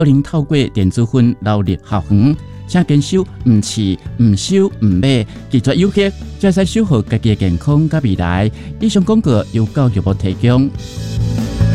可能透过电子烟流入校园，请坚守唔饲、唔收、唔买，拒绝有益，才使守护家己的健康甲未来。以上广告由教育部提供。